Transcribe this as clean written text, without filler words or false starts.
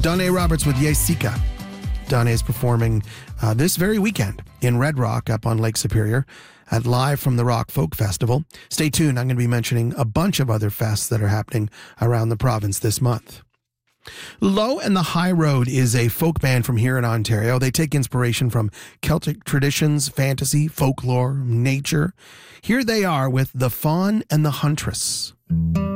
Donna Roberts with Yesika. Donna is performing this very weekend in Red Rock up on Lake Superior at Live from the Rock Folk Festival. Stay tuned. I'm going to be mentioning a bunch of other fests that are happening around the province this month. Low and the High Road is a folk band from here in Ontario. They take inspiration from Celtic traditions, fantasy, folklore, nature. Here they are with The Fawn and the Huntress.